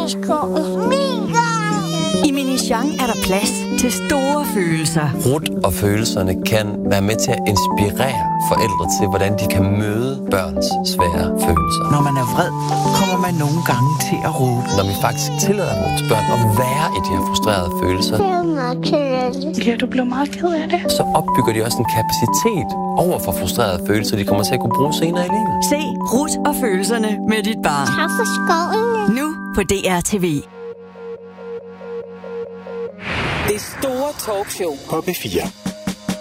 skoven. I Minichang er der plads til store følelser. Rut og følelserne kan være med til at inspirere forældre til, hvordan de kan møde børns svære følelser. Når man er vred, kommer man nogle gange til at råbe. Når vi faktisk tillader vores børn at være i de her frustrerede følelser, Ja, du blev meget ked af det. så opbygger de også en kapacitet over for frustrerede følelser, de kommer til at kunne bruge senere i livet. Se Rut og følelserne med dit barn. Tak for skoven. Nu på DRTV. Det store talkshow på B4.